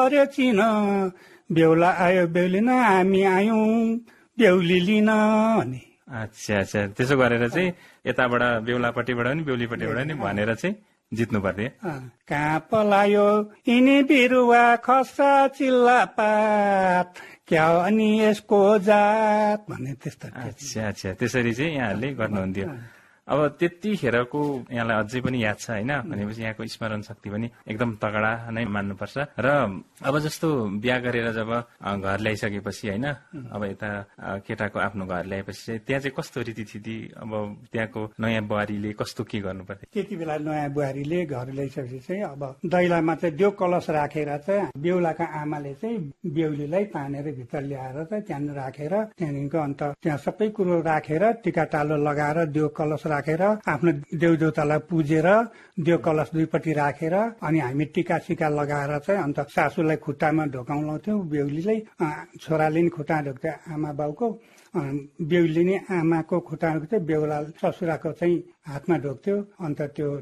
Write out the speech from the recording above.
पर्यो चिन बेहुला आयो बेहुलिन हामी आयौं बेहुली लिन भने। अच्छा त्यसो गरेर चाहिँ यताबाट बेहुलापट्टिबाट पनि बेहुलीपट्टिबाट नि भनेर चाहिँ जित्नु पर्ने। कहाँ पलायो यिनी बिरुवा खसा चिल्लापात क्या अनि यसको जात भन्ने त्यस्तो। अच्छा त्यसरी चाहिँ यहाँहरूले गर्नुहुन्थ्यो। अब त्यतिखेरको यहाँलाई अझै पनि याद छ होइन भनेपछि यहाँको स्मरण शक्ति पनि एकदम तगडा नै मान्नुपर्छ। र अब जस्तो बिहा गरेर जब घर ल्याइसकेपछि होइन अब यता केटाको आफ्नो घर ल्याएपछि चाहिँ त्यहाँ चाहिँ कस्तो रीतिथिति अब त्यहाँको नयाँ बुहारीले कस्तो के गर्नु पर्थ्यो? त्यति बेला नयाँ बुहारीले घर ल्याइसकेपछि चाहिँ अब दैलामा चाहिँ देव कलश राखेर चाहिँ बेहुलाका आमाले चाहिँ बेहुलीलाई तानेर भित्र ल्याएर चाहिँ त्यहाँ राखेर त्यहाँदेखिको अन्त त्यहाँ सबै कुरो राखेर टिका टालो लगाएर देव कलश राखेर आफ्नो देवदेवतालाई पुजेर देव कलश दुईपट्टि राखेर अनि हामी टिका सिका लगाएर चाहिँ अन्त सासूलाई खुट्टामा ढोकाउँथ्यौँ, बेहुलीलाई छोराले नि खुट्टा ढोक्थ्यो आमा बाउको, बेहुली नि आमाको खुट्टा ढोक्थ्यो, बेहुला ससुराको चाहिँ हातमा ढोक्थ्यो। अन्त त्यो